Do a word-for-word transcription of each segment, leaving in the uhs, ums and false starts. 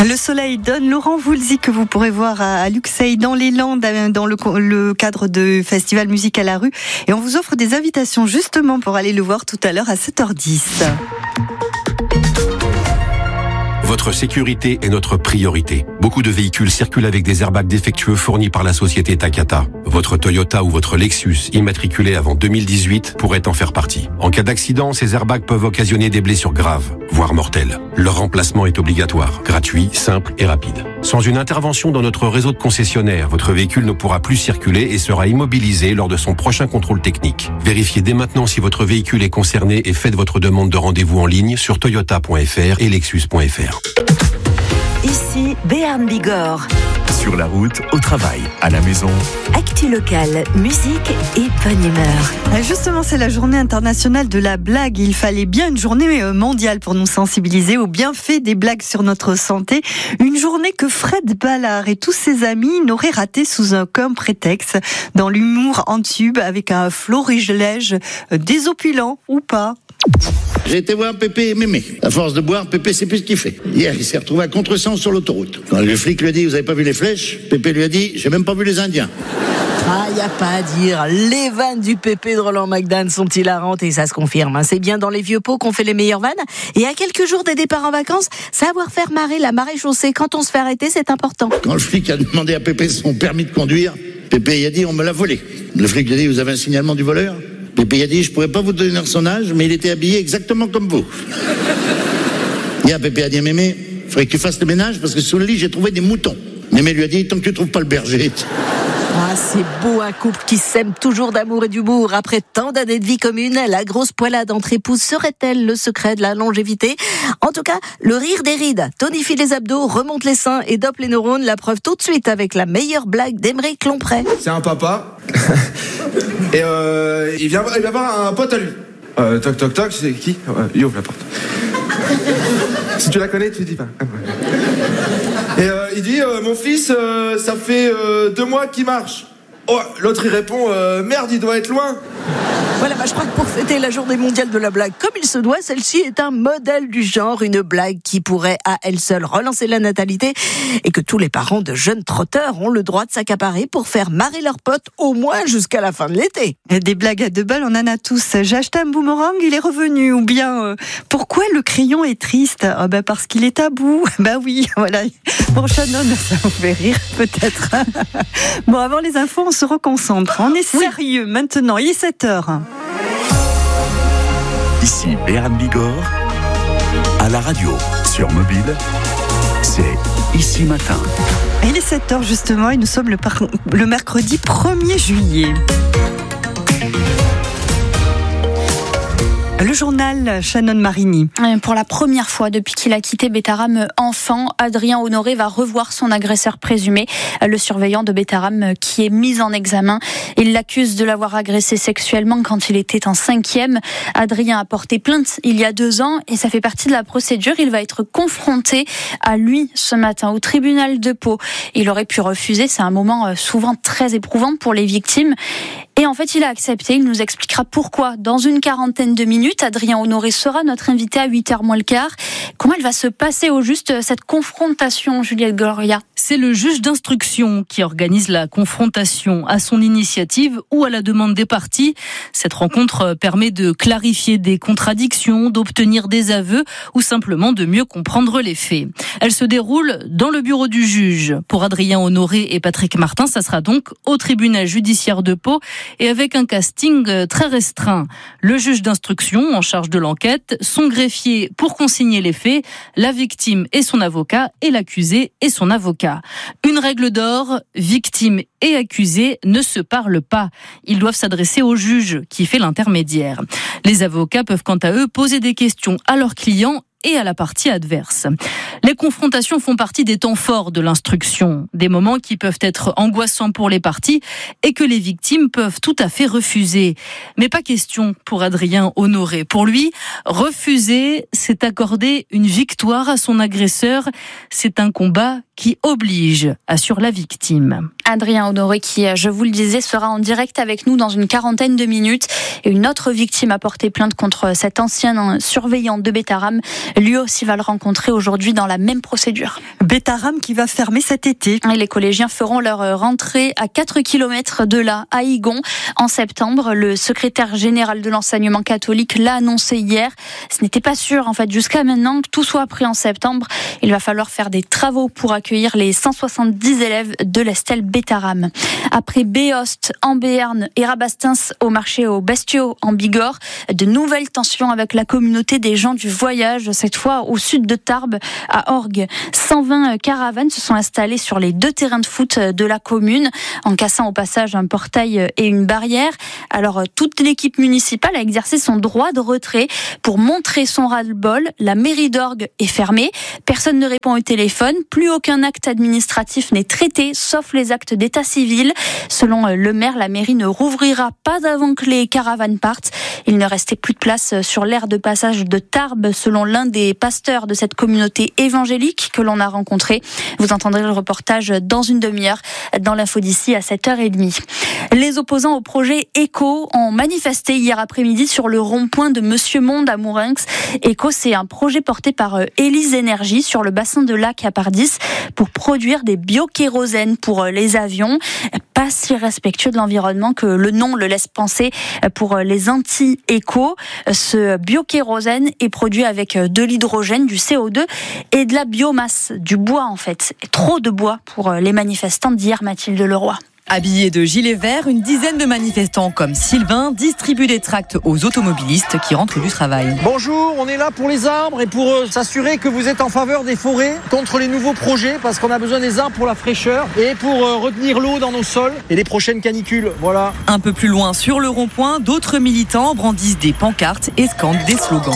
Le soleil donne. Laurent Voulzy, que vous pourrez voir à Luxeuil dans les Landes dans le, le cadre de Festival Musique à la rue. Et on vous offre des invitations justement pour aller le voir tout à l'heure à sept heures dix. Votre sécurité est notre priorité. Beaucoup de véhicules circulent avec des airbags défectueux fournis par la société Takata. Votre Toyota ou votre Lexus, immatriculé avant deux mille dix-huit, pourrait en faire partie. En cas d'accident, ces airbags peuvent occasionner des blessures graves, voire mortelles. Leur remplacement est obligatoire, gratuit, simple et rapide. Sans une intervention dans notre réseau de concessionnaires, votre véhicule ne pourra plus circuler et sera immobilisé lors de son prochain contrôle technique. Vérifiez dès maintenant si votre véhicule est concerné et faites votre demande de rendez-vous en ligne sur toyota point f r et lexus point f r. Ici Béarn Bigorre. Sur la route, au travail, à la maison. Actu locale, musique et bonne humeur. Justement, c'est la journée internationale de la blague. Il fallait bien une journée mondiale pour nous sensibiliser aux bienfaits des blagues sur notre santé. Une journée que Fred Ballard et tous ses amis n'auraient raté sous un comme prétexte dans l'humour en tube avec un florilège désopulent ou pas. J'ai été voir Pépé et Mémé. À force de boire, Pépé sait plus ce qu'il fait. Hier, il s'est retrouvé à contresens sur l'autoroute. Quand le flic lui a dit « Vous avez pas vu les flèches ?» Pépé lui a dit « J'ai même pas vu les Indiens. » Ah, y a pas à dire. Les vannes du Pépé de Roland McDan sont hilarantes et ça se confirme. C'est bien dans les vieux pots qu'on fait les meilleures vannes. Et à quelques jours des départs en vacances, savoir faire marrer la marée chaussée quand on se fait arrêter, c'est important. Quand le flic a demandé à Pépé son permis de conduire, Pépé a dit « On me l'a volé. » Le flic lui a dit « Vous avez un signalement du voleur ?» Pépé a dit, je pourrais pas vous donner son âge, mais il était habillé exactement comme vous. Hier, Pépé a dit, Mémé, faudrait que tu fasses le ménage parce que sous le lit, j'ai trouvé des moutons. Mémé lui a dit, tant que tu trouves pas le berger. Ah, c'est beau un couple qui s'aime toujours d'amour et d'humour. Après tant d'années de vie commune, la grosse poilade entre épouses serait-elle le secret de la longévité ? En tout cas, le rire des rides tonifie les abdos, remonte les seins et dope les neurones. La preuve tout de suite avec la meilleure blague d'Aymeric Lomprey. C'est un papa. Et euh, il vient, il vient voir un pote à lui. Euh, toc toc toc, c'est qui ? euh, Il ouvre la porte. Si tu la connais, tu dis pas. Et euh, il dit, euh, mon fils, euh, ça fait euh, deux mois qu'il marche. Oh, l'autre il répond, euh, merde, il doit être loin. Voilà, bah, je crois que pour fêter la journée mondiale de la blague comme il se doit, celle-ci est un modèle du genre, une blague qui pourrait à elle seule relancer la natalité et que tous les parents de jeunes trotteurs ont le droit de s'accaparer pour faire marrer leurs potes au moins jusqu'à la fin de l'été. Des blagues à deux balles, on en a tous. J'ai acheté un boomerang, il est revenu. Ou bien, euh, pourquoi le crayon est triste ? Ah ben parce qu'il est à bout. Bah oui, voilà. Pour Shannon, ça vous fait rire peut-être. Bon, avant les infos, on se reconcentre. On est sérieux oui. Maintenant, il est sept heures. Ici Béarn Bigorre, à la radio, sur mobile, c'est Ici Matin. Il est sept heures justement et nous sommes le, par... le mercredi premier juillet. Le journal Shannon Marini. Pour la première fois depuis qu'il a quitté Bétharram enfant, Adrien Honoré va revoir son agresseur présumé, le surveillant de Bétharram qui est mis en examen. Il l'accuse de l'avoir agressé sexuellement quand il était en cinquième. Adrien a porté plainte il y a deux ans et ça fait partie de la procédure. Il va être confronté à lui ce matin au tribunal de Pau. Il aurait pu refuser, c'est un moment souvent très éprouvant pour les victimes. Et en fait, il a accepté, il nous expliquera pourquoi. Dans une quarantaine de minutes, Adrien Honoré sera notre invité à huit heures moins le quart. Comment elle va se passer au juste, cette confrontation, Juliette Gloria ? C'est le juge d'instruction qui organise la confrontation à son initiative ou à la demande des parties. Cette rencontre permet de clarifier des contradictions, d'obtenir des aveux ou simplement de mieux comprendre les faits. Elle se déroule dans le bureau du juge. Pour Adrien Honoré et Patrick Martin, ça sera donc au tribunal judiciaire de Pau et avec un casting très restreint. Le juge d'instruction en charge de l'enquête, son greffier pour consigner les faits, la victime et son avocat et l'accusé et son avocat. Une règle d'or, victime et accusé ne se parlent pas. Ils doivent s'adresser au juge qui fait l'intermédiaire. Les avocats peuvent quant à eux poser des questions à leurs clients et à la partie adverse. Les confrontations font partie des temps forts de l'instruction, des moments qui peuvent être angoissants pour les parties et que les victimes peuvent tout à fait refuser. Mais pas question pour Adrien Honoré. Pour lui, refuser, c'est accorder une victoire à son agresseur. C'est un combat qui oblige, assure la victime. Adrien Honoré qui, je vous le disais, sera en direct avec nous dans une quarantaine de minutes. Et une autre victime a porté plainte contre cet ancien surveillant de Bétharram. Lui aussi va le rencontrer aujourd'hui dans la même procédure. Bétharram qui va fermer cet été. Et les collégiens feront leur rentrée à quatre kilomètres de là, à Igon, en septembre. Le secrétaire général de l'enseignement catholique l'a annoncé hier. Ce n'était pas sûr, en fait, jusqu'à maintenant que tout soit pris en septembre. Il va falloir faire des travaux pour accueillir les cent soixante-dix élèves de l'Estelle Bétharram. Après Béhost en Béarn et Rabastens au marché aux Bestiaux en Bigorre, de nouvelles tensions avec la communauté des gens du voyage, cette fois au sud de Tarbes, à Orgues. cent vingt caravanes se sont installées sur les deux terrains de foot de la commune, en cassant au passage un portail et une barrière. Alors, toute l'équipe municipale a exercé son droit de retrait pour montrer son ras-le-bol. La mairie d'Orgues est fermée. Personne ne répond au téléphone. Plus aucun acte administratif n'est traité, sauf les actes d'état civil. Selon le maire, la mairie ne rouvrira pas avant que les caravanes partent. Il ne restait plus de place sur l'aire de passage de Tarbes, selon l'un des pasteurs de cette communauté évangélique que l'on a rencontré. Vous entendrez le reportage dans une demi-heure dans l'info d'ici à sept heures trente. Les opposants au projet Eco ont manifesté hier après-midi sur le rond-point de Monsieur Monde à Mourinx. Eco, c'est un projet porté par Élise Énergie sur le bassin de Lac à Pardis pour produire des biokérosènes pour les avions. Pas si respectueux de l'environnement que le nom le laisse penser pour les anti-éco. Ce biokérosène est produit avec de l'hydrogène, du C O deux et de la biomasse, du bois en fait. Trop de bois pour les manifestants d'hier, Mathilde Leroy. Habillés de gilets verts, une dizaine de manifestants comme Sylvain distribuent des tracts aux automobilistes qui rentrent du travail. Bonjour, on est là pour les arbres et pour euh, s'assurer que vous êtes en faveur des forêts contre les nouveaux projets parce qu'on a besoin des arbres pour la fraîcheur et pour euh, retenir l'eau dans nos sols et les prochaines canicules. Voilà. Un peu plus loin sur le rond-point, d'autres militants brandissent des pancartes et scandent des slogans.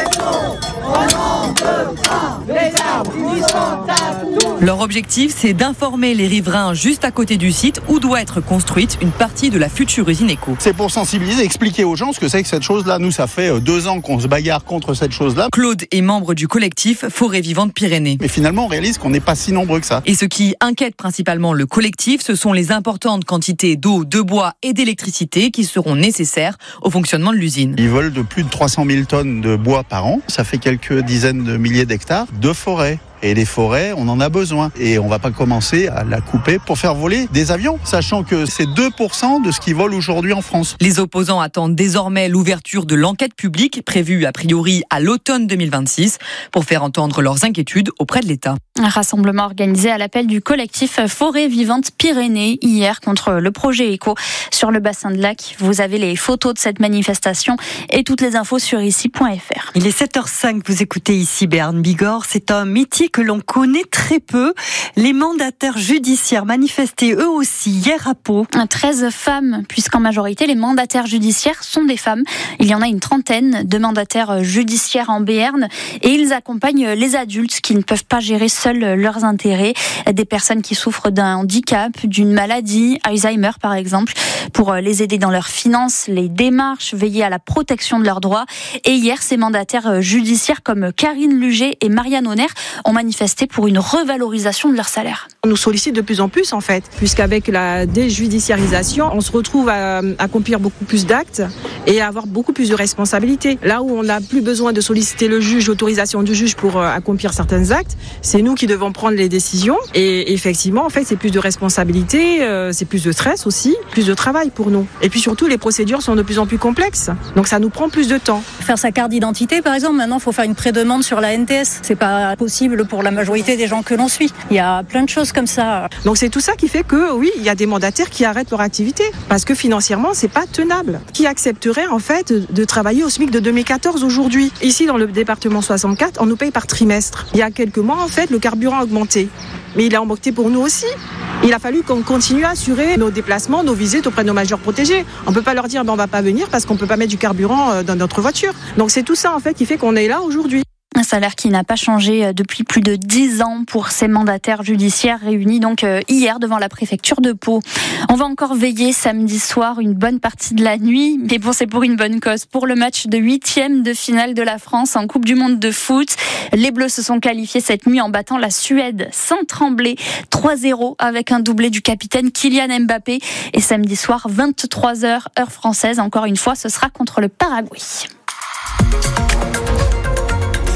Leur objectif, c'est d'informer les riverains juste à côté du site où doit être construite une partie de la future usine Eco. C'est pour sensibiliser, expliquer aux gens ce que c'est que cette chose-là. Nous, ça fait deux ans qu'on se bagarre contre cette chose-là. Claude est membre du collectif Forêt Vivante Pyrénées. Mais finalement, on réalise qu'on n'est pas si nombreux que ça. Et ce qui inquiète principalement le collectif, ce sont les importantes quantités d'eau, de bois et d'électricité qui seront nécessaires au fonctionnement de l'usine. Ils volent de plus de trois cent mille tonnes de bois par an. Ça fait quelques dizaines de milliers d'hectares de forêt. Et les forêts, on en a besoin. Et on ne va pas commencer à la couper pour faire voler des avions, sachant que c'est deux pour cent de ce qui vole aujourd'hui en France. Les opposants attendent désormais l'ouverture de l'enquête publique, prévue a priori à l'automne deux mille vingt-six, pour faire entendre leurs inquiétudes auprès de l'État. Un rassemblement organisé à l'appel du collectif Forêt Vivante Pyrénées hier contre le projet Eco sur le bassin de Lac. Vous avez les photos de cette manifestation et toutes les infos sur ici point f r. Il est sept heures cinq, vous écoutez ici Béarn Bigorre. C'est un métier que l'on connaît très peu. Les mandataires judiciaires manifestaient eux aussi hier à Pau. treize femmes, puisqu'en majorité les mandataires judiciaires sont des femmes. Il y en a une trentaine de mandataires judiciaires en Béarn et ils accompagnent les adultes qui ne peuvent pas gérer seuls leurs intérêts. Des personnes qui souffrent d'un handicap, d'une maladie, Alzheimer par exemple, pour les aider dans leurs finances, les démarches, veiller à la protection de leurs droits. Et hier, ces mandataires judiciaires comme Karine Luget et Marianne Honner ont manifesté pour une revalorisation de leur salaire. On nous sollicite de plus en plus en fait, puisqu'avec la déjudiciarisation, on se retrouve à accomplir beaucoup plus d'actes et à avoir beaucoup plus de responsabilités. Là où on n'a plus besoin de solliciter le juge, l'autorisation du juge pour accomplir certains actes, c'est nous qui devons prendre les décisions. Et effectivement, en fait, c'est plus de responsabilités, c'est plus de stress aussi, plus de travail pour nous. Et puis surtout, les procédures sont de plus en plus complexes, donc ça nous prend plus de temps. Faire sa carte d'identité, par exemple, maintenant, il faut faire une prédemande sur la N T S. C'est pas possible pour la majorité des gens que l'on suit. Il y a plein de choses comme ça. Donc c'est tout ça qui fait que, oui, il y a des mandataires qui arrêtent leur activité parce que financièrement, c'est pas tenable. Qui accepterait en fait de travailler au SMIC de deux mille quatorze aujourd'hui? Ici, dans le département soixante-quatre, on nous paye par trimestre. Il y a quelques mois, en fait, le carburant a augmenté. Mais il a augmenté pour nous aussi. Il a fallu qu'on continue à assurer nos déplacements, nos visites auprès de nos majeurs protégés. On ne peut pas leur dire ben, on ne va pas venir parce qu'on ne peut pas mettre du carburant dans notre voiture. Donc c'est tout ça en fait qui fait qu'on est là aujourd'hui. Un salaire qui n'a pas changé depuis plus de dix ans pour ces mandataires judiciaires réunis donc hier devant la préfecture de Pau. On va encore veiller samedi soir une bonne partie de la nuit, mais bon, c'est pour une bonne cause. Pour le match de huitième de finale de la France en Coupe du Monde de foot, les Bleus se sont qualifiés cette nuit en battant la Suède sans trembler, trois zéro avec un doublé du capitaine Kylian Mbappé. Et samedi soir, vingt-trois heures, heure française, encore une fois, ce sera contre le Paraguay.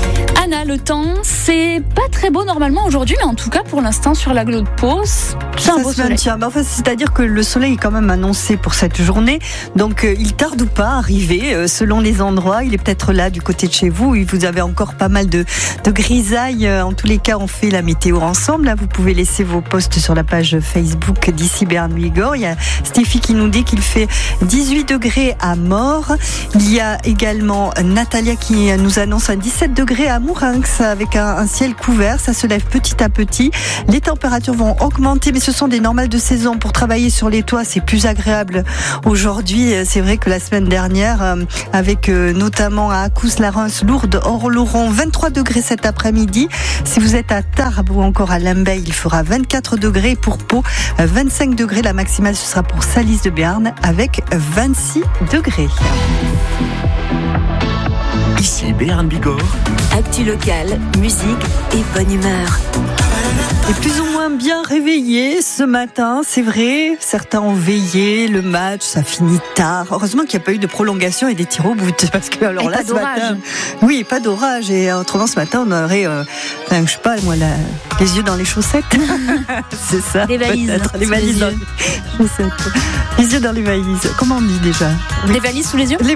Anna, le temps, c'est pas très beau normalement aujourd'hui, mais en tout cas pour l'instant sur l'agglo de Pau, c'est un beau soleil. Bah, enfin, c'est-à-dire que le soleil est quand même annoncé pour cette journée, donc euh, il tarde ou pas à arriver euh, selon les endroits. Il est peut-être là du côté de chez vous, vous avez encore pas mal de, de grisailles. En tous les cas, on fait la météo ensemble. Là, vous pouvez laisser vos posts sur la page Facebook d'ici Béarn-Bigorre. Il y a Stéphie qui nous dit qu'il fait dix-huit degrés à Mort. Il y a également Natalia qui nous annonce un dix-sept degrés à Mourinx avec un, un ciel couvert. Ça se lève petit à petit. Les températures vont augmenter, mais ce sont des normales de saison. Pour travailler sur les toits, c'est plus agréable aujourd'hui. C'est vrai que la semaine dernière, avec notamment à Accous, la Reims, Lourdes, Oloron, vingt-trois degrés cet après-midi. Si vous êtes à Tarbes ou encore à Limbeil, il fera vingt-quatre degrés. Pour Pau, vingt-cinq degrés. La maximale, ce sera pour Salis de Béarn avec vingt-six degrés. Ici Béarn-Bigorre. Actu locale, musique et bonne humeur. Et plus ou moins bien réveillé ce matin, c'est vrai. Certains ont veillé, le match, ça finit tard. Heureusement qu'il n'y a pas eu de prolongation et des tirs au but, parce que alors et là, pas ce d'orage. matin, oui, pas d'orage. Et autrement, ce matin, on aurait, euh, enfin, je sais pas, moi, la, les yeux dans les chaussettes. C'est ça. Les valises. Les valises les dans les chaussettes. Les yeux dans les valises. Comment on dit déjà? Les valises sous les yeux. Les